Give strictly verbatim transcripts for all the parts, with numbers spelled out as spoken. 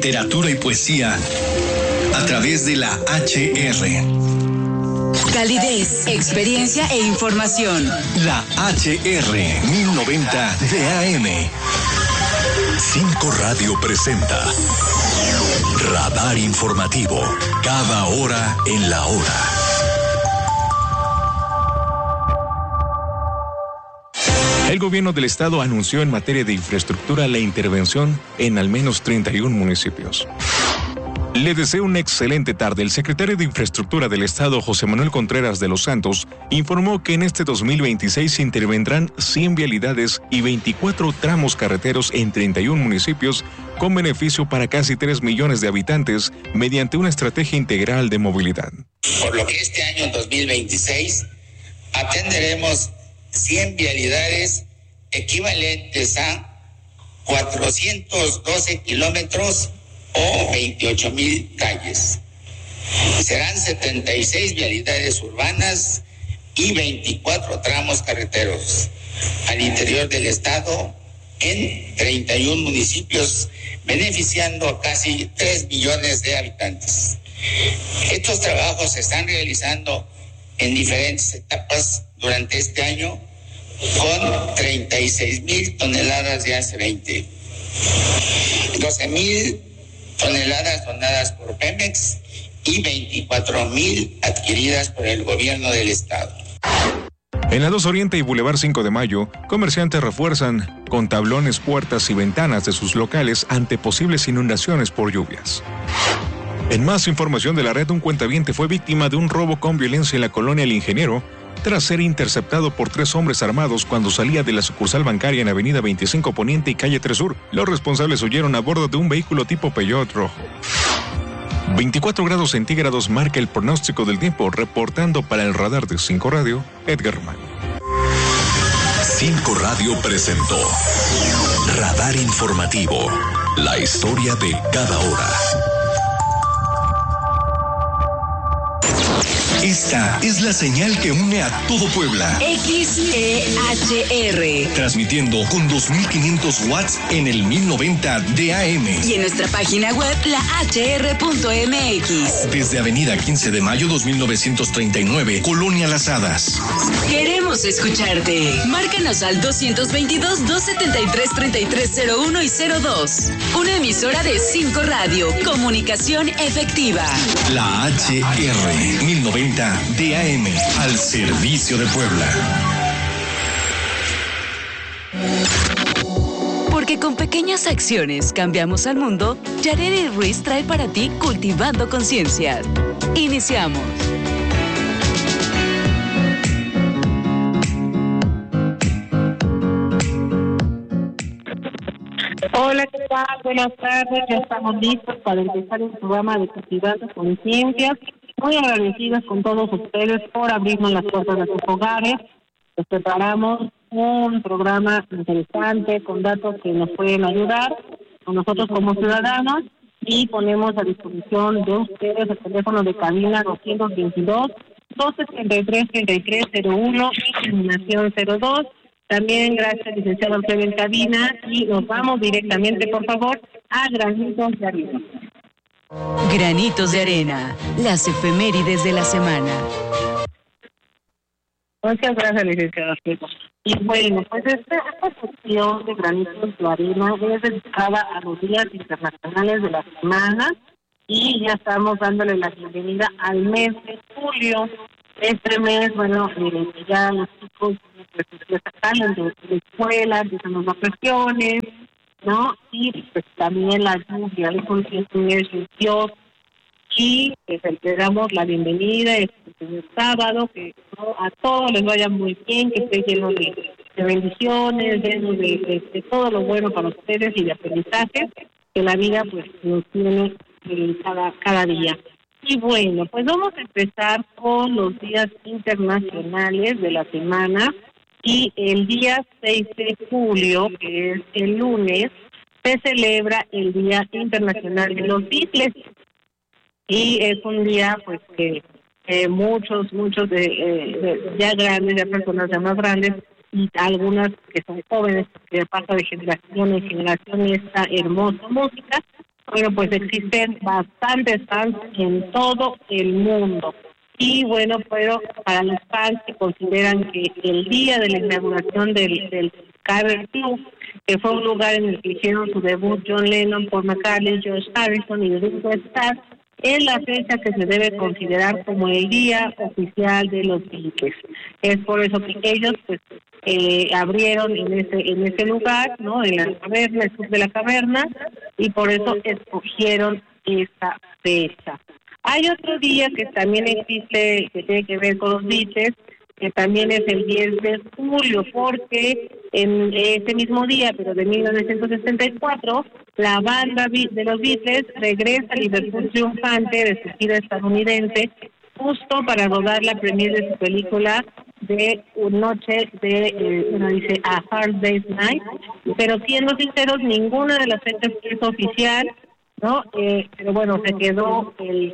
literatura y poesía a través de la H R. Calidez, experiencia e información. La H R mil noventa de A M. Cinco Radio presenta Radar Informativo. Cada hora en la hora. El gobierno del estado anunció en materia de infraestructura la intervención en al menos treinta y uno municipios. Le deseo una excelente tarde. El secretario de Infraestructura del Estado, José Manuel Contreras de los Santos, informó que en este dos mil veintiséis se intervendrán cien vialidades y veinticuatro tramos carreteros en treinta y uno municipios con beneficio para casi tres millones de habitantes mediante una estrategia integral de movilidad. Por lo que este año dos mil veintiséis atenderemos cien vialidades equivalentes a cuatrocientos doce kilómetros o veintiocho mil calles. Serán setenta y seis vialidades urbanas y veinticuatro tramos carreteros al interior del estado en treinta y uno municipios, beneficiando a casi tres millones de habitantes. Estos trabajos se están realizando en diferentes etapas durante este año con treinta y seis mil toneladas de A C veinte, doce mil toneladas donadas por Pemex y veinticuatro mil adquiridas por el gobierno del estado. En la dos Oriente y Boulevard cinco de Mayo, comerciantes refuerzan con tablones, puertas y ventanas de sus locales ante posibles inundaciones por lluvias. En más información de la red, un cuentaviente fue víctima de un robo con violencia en la colonia El Ingeniero tras ser interceptado por tres hombres armados cuando salía de la sucursal bancaria en Avenida veinticinco Poniente y Calle tres Sur. Los responsables huyeron a bordo de un vehículo tipo Peugeot rojo. veinticuatro grados centígrados marca el pronóstico del tiempo, reportando para el radar de Cinco Radio, Edgar Román. Cinco Radio presentó Radar Informativo, la historia de cada hora. Esta es la señal que une a todo Puebla. X E H R. Transmitiendo con dos mil quinientos watts en el mil noventa de A M. Y en nuestra página web, la H R punto M X. Desde Avenida quince de Mayo dos mil novecientos treinta y nueve, Colonia Las Hadas. Queremos escucharte. Márcanos al dos veintidós, doscientos setenta y tres, treinta y tres cero uno y cero dos. Una emisora de Cinco Radio. Comunicación efectiva. La H R mil noventa de A M, al servicio de Puebla. Porque con pequeñas acciones cambiamos al mundo, Yareli Ruiz trae para ti Cultivando Conciencia. Iniciamos. Hola, ¿qué tal? Buenas tardes, ya estamos listos para empezar el programa de Cultivando Conciencias. Muy agradecidas con todos ustedes por abrirnos las puertas de sus hogares. Les preparamos un programa interesante con datos que nos pueden ayudar a nosotros como ciudadanos y ponemos a disposición de ustedes el teléfono de cabina doscientos veintidós, doscientos setenta y tres, treinta y tres cero uno y terminación cero dos. También gracias, licenciado Alfredo en cabina, y nos vamos directamente, por favor, a Granitos de Arena. Granitos de Arena, las efemérides de la semana. Muchas gracias, licenciado Alfredo. Y bueno, pues esta, esta sección de Granitos de Arena es dedicada a los días internacionales de la semana y ya estamos dándole la bienvenida al mes de julio. Este mes, bueno, eh, ya los chicos pues, ya salen de la escuela, empiezan las vacaciones, ¿no? Y pues también la lluvia, es un mes lluvioso. Y pues le damos la bienvenida este sábado, que ¿no? a todos les vaya muy bien, que esté lleno de, de bendiciones, lleno de, de, de todo lo bueno para ustedes y de aprendizaje, que la vida pues nos tiene eh, cada, cada día. Y bueno, pues vamos a empezar con los días internacionales de la semana. Y el día seis de julio, que es el lunes, se celebra el Día Internacional de los Beatles. Y es un día, pues, que eh, muchos, muchos de, eh, de ya grandes, ya personas ya más grandes, y algunas que son jóvenes, porque pasa de generación en generación esta hermosa música, Bueno, pues existen bastantes fans en todo el mundo. Y bueno, pero para los fans que consideran que el día de la inauguración del, del Carver Club, que fue un lugar en el que hicieron su debut John Lennon, Paul McCartney, George Harrison y Ringo Starr, es la fecha que se debe considerar como el día oficial de los Beatles. Es por eso que ellos pues eh, abrieron en ese en ese lugar, ¿no? En la caverna, el sur de la caverna, y por eso escogieron esta fecha. Hay otro día que también existe, que tiene que ver con los Beatles, que también es el diez de julio, porque en ese mismo día, pero de mil novecientos sesenta y cuatro, la banda de los Beatles regresa a Liverpool triunfante de su gira estadounidense, justo para rodar la premiere de su película de una noche de, eh, uno dice, A Hard Day's Night, pero siendo sinceros, ninguna de las fechas es oficial, ¿no? Eh, pero bueno, se quedó el,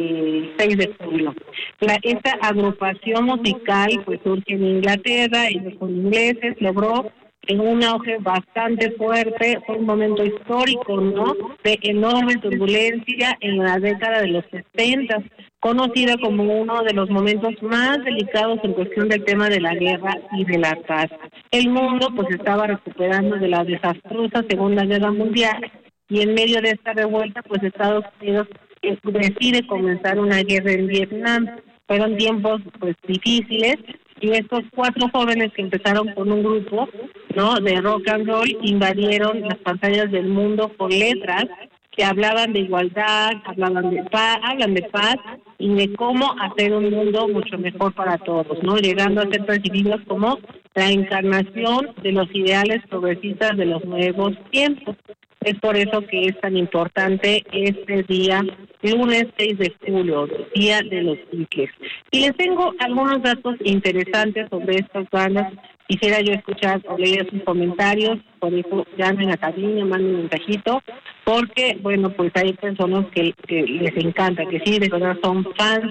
el seis de julio. La, esta agrupación musical pues surge en Inglaterra, ellos son ingleses, logró en un auge bastante fuerte, fue un momento histórico, ¿no? De enorme turbulencia en la década de los sesenta, conocida como uno de los momentos más delicados en cuestión del tema de la guerra y de la paz. El mundo pues estaba recuperando de la desastrosa Segunda Guerra Mundial, y en medio de esta revuelta, pues Estados Unidos eh, decide comenzar una guerra en Vietnam. Fueron tiempos pues difíciles, y estos cuatro jóvenes que empezaron con un grupo, ¿no?, de rock and roll, invadieron las pantallas del mundo con letras que hablaban de igualdad, hablaban de paz, hablan de paz y de cómo hacer un mundo mucho mejor para todos, ¿no?, llegando a ser percibidos como la encarnación de los ideales progresistas de los nuevos tiempos. Es por eso que es tan importante este día, lunes seis de julio, Día de los Beatles. Y les tengo algunos datos interesantes sobre estas bandas. Quisiera yo escuchar o leer sus comentarios, por eso llamen a cabina, manden un mensajito, porque, bueno, pues hay personas que, que les encanta, que sí, de verdad son fans.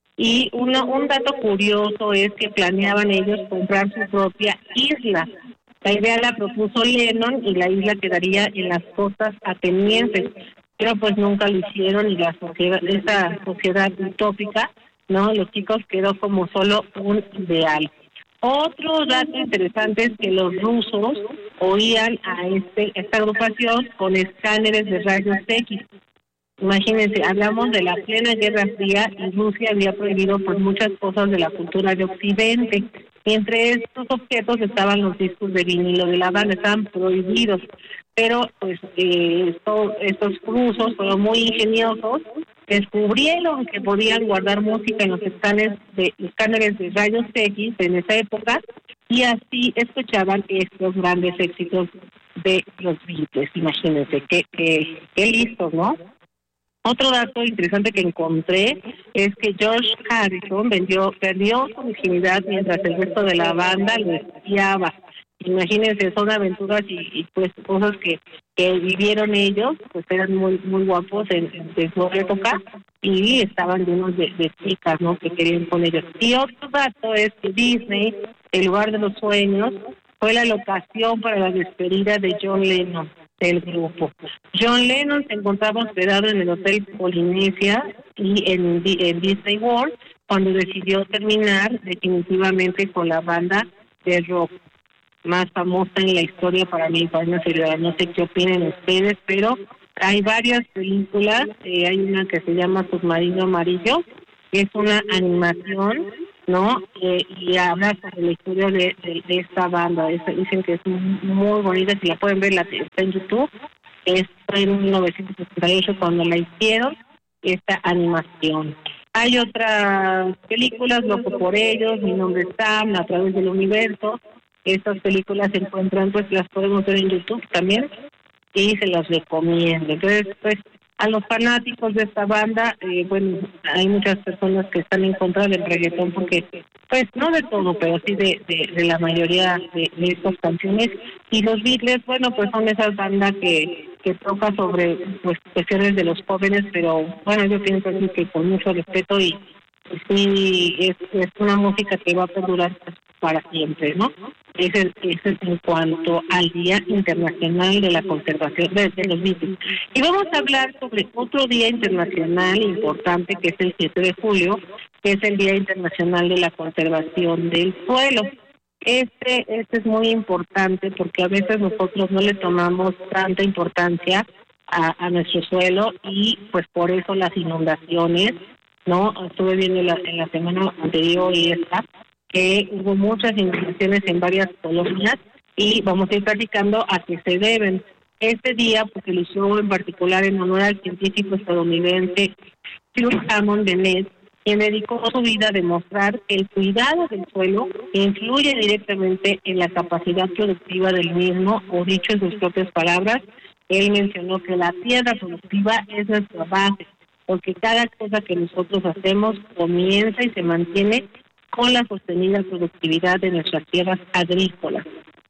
Y uno, un dato curioso es que planeaban ellos comprar su propia isla. La idea la propuso Lennon y la isla quedaría en las costas atenienses, pero pues nunca lo hicieron, y la sociedad, esa sociedad utópica, ¿no?, los chicos, quedó como solo un ideal. Otro dato interesante es que los rusos oían a este esta agrupación con escáneres de rayos X. Imagínense, hablamos de la plena Guerra Fría y Rusia había prohibido pues muchas cosas de la cultura de Occidente. Entre estos objetos estaban los discos de vinilo de la banda, estaban prohibidos, pero pues eh, esto, estos rusos fueron muy ingeniosos, descubrieron que podían guardar música en los escáneres de, escáneres de rayos X en esa época, y así escuchaban estos grandes éxitos de los Beatles. Imagínense, qué, qué, qué listos, ¿no? Otro dato interesante que encontré es que George Harrison vendió, perdió su virginidad mientras el resto de la banda lo espiaba. Imagínense, son aventuras y, y pues cosas que, que vivieron ellos, pues eran muy muy guapos en, en su época, y estaban llenos de, de chicas, ¿no?, que querían con ellos. Y otro dato es que Disney, el lugar de los sueños, fue la locación para la despedida de John Lennon del grupo. John Lennon se encontraba hospedado en el Hotel Polinesia y en, en Disney World cuando decidió terminar definitivamente con la banda de rock más famosa en la historia para mí. No sé qué opinen ustedes, pero hay varias películas. Eh, hay una que se llama Submarino Amarillo, que es una animación, ¿no? Eh, y habla sobre la historia de, de, de esta banda. Es, dicen que es muy, muy bonita, si la pueden ver, la está en YouTube. Es en mil novecientos sesenta y ocho cuando la hicieron, esta animación. Hay otras películas, Loco por ellos, Mi nombre es Sam, A través del universo. Estas películas se encuentran, pues las podemos ver en YouTube también, y se las recomiendo. Entonces, pues, a los fanáticos de esta banda, eh, bueno, hay muchas personas que están en contra del reggaetón porque, pues, no de todo, pero sí de, de, de la mayoría de, de estas canciones. Y los Beatles, bueno, pues son esas bandas que, que toca sobre, pues, cuestiones de los jóvenes, pero, bueno, yo pienso así que con mucho respeto, y pues, sí, es, es una música que va a perdurar pues, para siempre, ¿no? Ese, ese es en cuanto al Día Internacional de la Conservación de, de los Bosques. Y vamos a hablar sobre otro día internacional importante que es el siete de julio, que es el Día Internacional de la Conservación del Suelo. Este, este es muy importante porque a veces nosotros no le tomamos tanta importancia a, a nuestro suelo y pues por eso las inundaciones, ¿no? Estuve viendo la, en la semana anterior y esta, que hubo muchas inundaciones en varias colonias y vamos a ir platicando a qué se deben. Este día pues, se eligió en particular en honor al científico estadounidense Phil Hammond Bennett, quien dedicó su vida a demostrar que el cuidado del suelo influye directamente en la capacidad productiva del mismo, o dicho en sus propias palabras, él mencionó que la tierra productiva es nuestra base, porque cada cosa que nosotros hacemos comienza y se mantiene con la sostenida productividad de nuestras tierras agrícolas.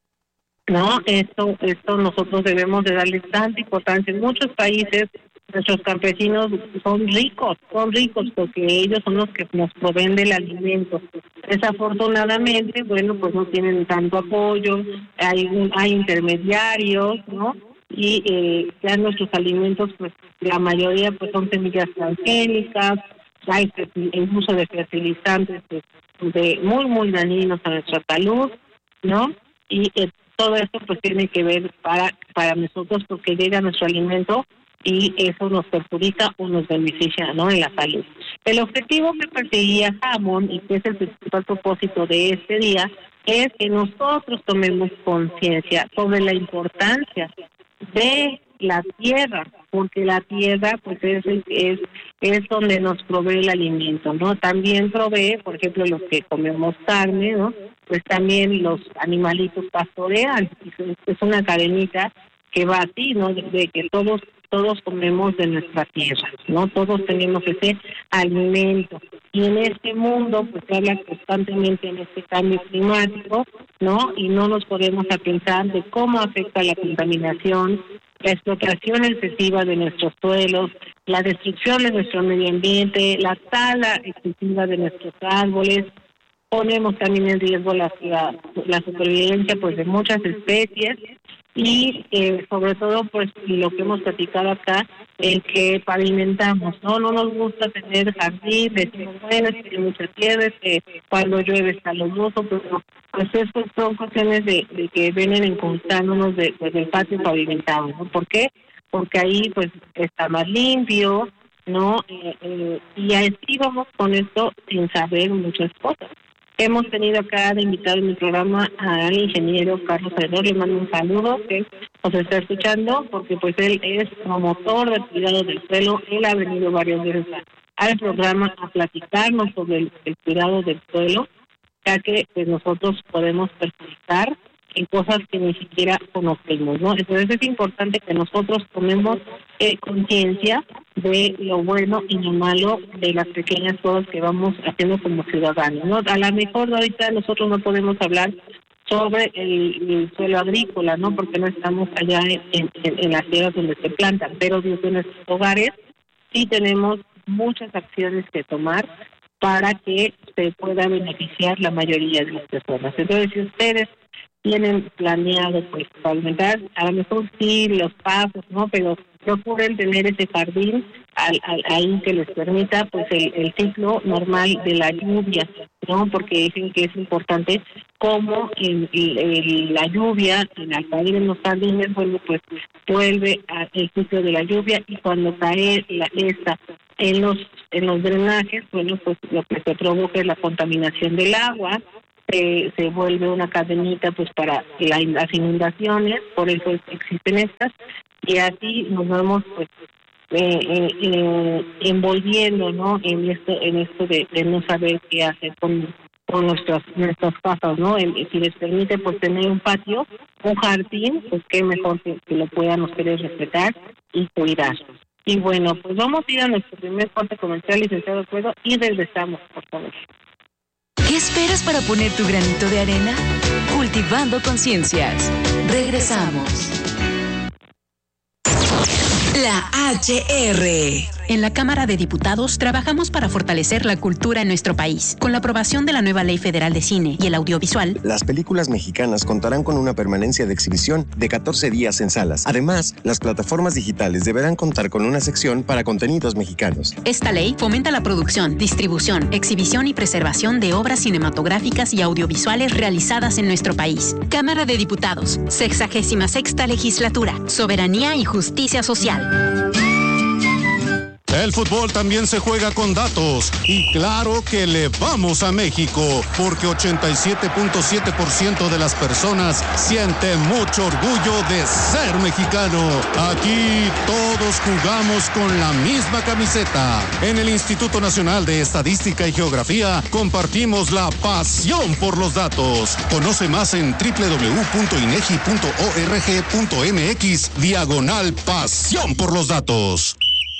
No, esto, esto nosotros debemos de darle tanta importancia. En muchos países nuestros campesinos son ricos, son ricos porque ellos son los que nos proveen del alimento. Desafortunadamente, bueno, pues no tienen tanto apoyo, hay, hay intermediarios, ¿no? Y eh, ya nuestros alimentos, pues la mayoría pues son semillas transgénicas, hay el uso de fertilizantes pues, de muy, muy dañinos a nuestra salud, ¿no? Y eh, todo esto pues tiene que ver para, para nosotros porque llega nuestro alimento y eso nos perjudica o nos beneficia, ¿no? En la salud. El objetivo que perseguía Hammond y que es el principal propósito de este día es que nosotros tomemos conciencia sobre la importancia de la tierra, porque la tierra pues es, es es donde nos provee el alimento, ¿no? También provee, por ejemplo, los que comemos carne, ¿no? Pues también los animalitos pastorean, es una cadenita que va así, ¿no? De, de que todos todos comemos de nuestra tierra, ¿no? Todos tenemos ese alimento. Y en este mundo, pues se habla constantemente en este cambio climático, ¿no? Y no nos podemos a pensar de cómo afecta la contaminación, la explotación excesiva de nuestros suelos, la destrucción de nuestro medio ambiente, la tala excesiva de nuestros árboles. Ponemos también en riesgo la, la, la supervivencia pues de muchas especies y eh, sobre todo pues lo que hemos platicado acá, el que pavimentamos, no no nos gusta tener jardín, decimos bueno, es que hay mucha tierra, es que cuando llueve está lodoso, pero pues estas son cuestiones de, de que vienen encontrándonos de, pues, del patio pavimentado, ¿no? ¿Por qué? Porque ahí pues está más limpio, ¿no? Eh, eh, y así vamos con esto sin saber muchas cosas. Hemos tenido acá de invitado en mi programa al ingeniero Carlos Alrededor, le mando un saludo que nos está escuchando porque pues él es promotor del cuidado del suelo, él ha venido varias veces al programa a platicarnos sobre el, el cuidado del suelo, ya que pues, nosotros podemos perjudicar en cosas que ni siquiera conocemos, ¿no? Entonces es importante que nosotros tomemos eh, conciencia de lo bueno y lo malo de las pequeñas cosas que vamos haciendo como ciudadanos, ¿no? A lo mejor ahorita nosotros no podemos hablar sobre el, el suelo agrícola, ¿no? Porque no estamos allá en, en, en las tierras donde se plantan, pero desde nuestros hogares sí tenemos muchas acciones que tomar para que se pueda beneficiar la mayoría de las personas. Entonces, si ustedes tienen planeado pues pavimentar, a lo mejor sí los pasos, ¿no? Pero procuren tener ese jardín al, al, ahí que les permita pues el, el ciclo normal de la lluvia, ¿no? Porque dicen que es importante cómo el, el, el, la lluvia, al caer en los jardines, bueno, pues vuelve al ciclo de la lluvia y cuando cae la esta en los en los drenajes, bueno, pues lo que se provoca es la contaminación del agua. Eh, se vuelve una cadenita pues para la, las inundaciones, por eso existen estas, y así nos vamos pues eh, eh, eh, envolviendo, ¿no? En esto, en esto de, de no saber qué hacer con, con nuestras nuestras casas, ¿no? En, si les permite pues tener un patio, un jardín, pues qué mejor que, que lo puedan ustedes respetar y cuidar. Y bueno, pues vamos a ir a nuestro primer corte comercial, licenciado Alfredo, y regresamos, por favor. ¿Qué esperas para poner tu granito de arena? Cultivando conciencias. Regresamos. La H R En la Cámara de Diputados trabajamos para fortalecer la cultura en nuestro país. Con la aprobación de la nueva Ley Federal de Cine y el Audiovisual, las películas mexicanas contarán con una permanencia de exhibición de catorce días en salas. Además, las plataformas digitales deberán contar con una sección para contenidos mexicanos. Esta ley fomenta la producción, distribución, exhibición y preservación de obras cinematográficas y audiovisuales realizadas en nuestro país. Cámara de Diputados, sexagésima sexta legislatura, soberanía y justicia social. El fútbol también se juega con datos y claro que le vamos a México porque ochenta y siete punto siete por ciento de las personas siente mucho orgullo de ser mexicano. Aquí todos jugamos con la misma camiseta. En el Instituto Nacional de Estadística y Geografía compartimos la pasión por los datos. Conoce más en doble u doble u doble u punto inegi punto org punto mx diagonal pasión por los datos.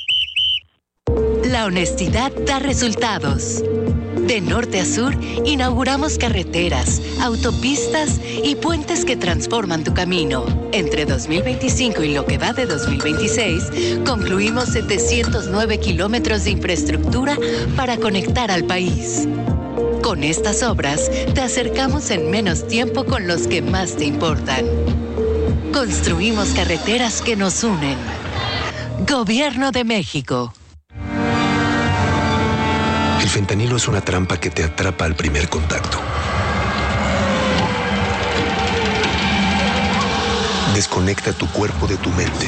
La honestidad da resultados. De norte a sur, inauguramos carreteras, autopistas y puentes que transforman tu camino. Entre dos mil veinticinco y lo que va de dos mil veintiséis, concluimos setecientos nueve kilómetros de infraestructura para conectar al país. Con estas obras, te acercamos en menos tiempo con los que más te importan. Construimos carreteras que nos unen. Gobierno de México. El fentanilo es una trampa que te atrapa al primer contacto. Desconecta tu cuerpo de tu mente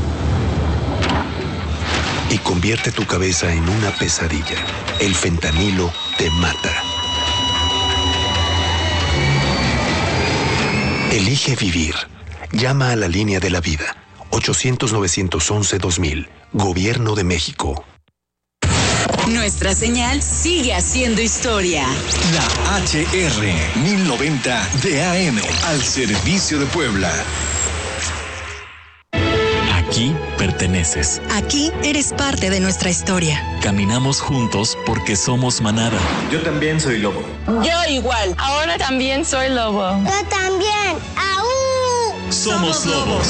y convierte tu cabeza en una pesadilla. El fentanilo te mata. Elige vivir. Llama a la línea de la vida. ochocientos, novecientos once, dos mil. Gobierno de México. Nuestra señal sigue haciendo historia. La H R mil noventa D A M al servicio de Puebla. Aquí perteneces. Aquí eres parte de nuestra historia. Caminamos juntos porque somos manada. Yo también soy lobo. Yo igual. Ahora también soy lobo. Yo también. ¡Aú! Somos, somos lobos.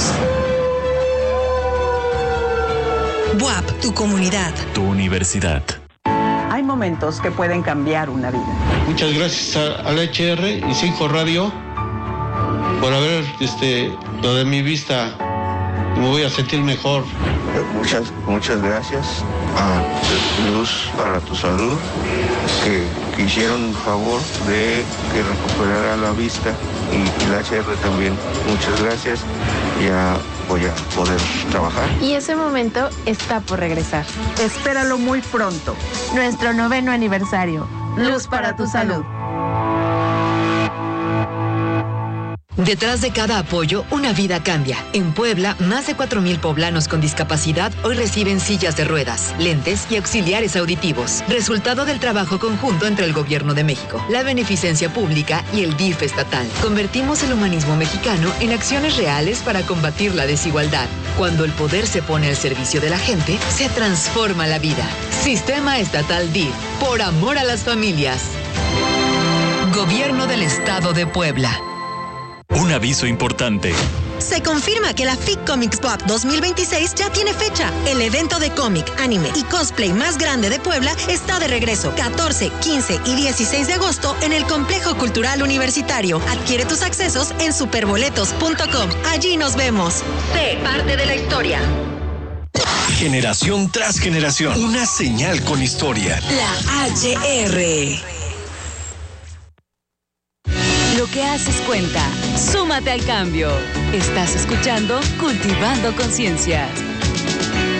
B U A P, tu comunidad. Tu universidad. Hay momentos que pueden cambiar una vida. Muchas gracias a, a la H R y cinco Radio por haber este, lo de mi vista. Me voy a sentir mejor. Muchas, muchas gracias a Luz para tu Salud, que, que hicieron favor de que recuperara la vista, y, y la H R también. Muchas gracias. Ya voy a poder trabajar. Y ese momento está por regresar. Espéralo muy pronto. Nuestro noveno aniversario. Luz para tu salud. Detrás de cada apoyo, una vida cambia. En Puebla, más de cuatro mil poblanos con discapacidad hoy reciben sillas de ruedas, lentes y auxiliares auditivos. Resultado del trabajo conjunto entre el Gobierno de México, la Beneficencia Pública y el D I F estatal. Convertimos el humanismo mexicano en acciones reales para combatir la desigualdad. Cuando el poder se pone al servicio de la gente, se transforma la vida. Sistema Estatal D I F, por amor a las familias. Gobierno del Estado de Puebla. Un aviso importante. Se confirma que la F I C Comics Pop dos mil veintiséis ya tiene fecha. El evento de cómic, anime y cosplay más grande de Puebla está de regreso. catorce, quince y dieciséis de agosto en el Complejo Cultural Universitario. Adquiere tus accesos en superboletos punto com. Allí nos vemos. Sé parte de la historia. Generación tras generación. Una señal con historia. La H R. Lo que haces cuenta. Súmate al cambio. Estás escuchando Cultivando Conciencias.